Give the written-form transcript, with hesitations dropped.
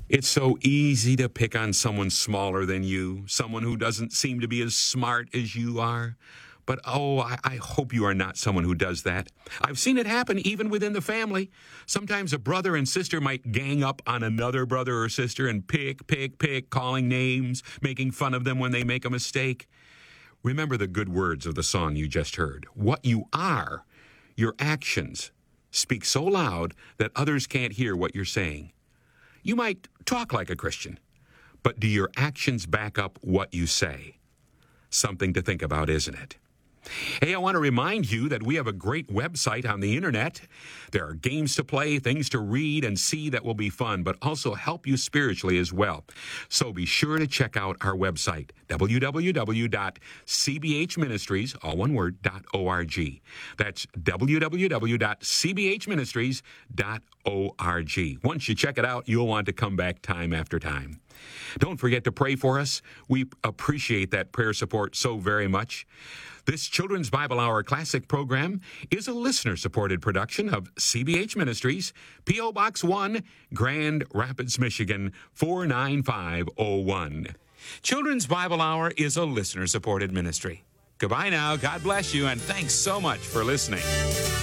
It's so easy to pick on someone smaller than you, someone who doesn't seem to be as smart as you are. But I hope you are not someone who does that. I've seen it happen even within the family. Sometimes a brother and sister might gang up on another brother or sister and pick, calling names, making fun of them when they make a mistake. Remember the good words of the song you just heard. What you are, your actions, speak so loud that others can't hear what you're saying. You might talk like a Christian, but do your actions back up what you say? Something to think about, isn't it? Hey, I want to remind you that we have a great website on the internet. There are games to play, things to read and see that will be fun, but also help you spiritually as well. So be sure to check out our website, www.cbhministries, all one word, .org. That's www.cbhministries.org. Once you check it out, you'll want to come back time after time. Don't forget to pray for us. We appreciate that prayer support so very much. This Children's Bible Hour Classic program is a listener-supported production of CBH Ministries, P.O. Box 1, Grand Rapids, Michigan, 49501. Children's Bible Hour is a listener-supported ministry. Goodbye now. God bless you, and thanks so much for listening.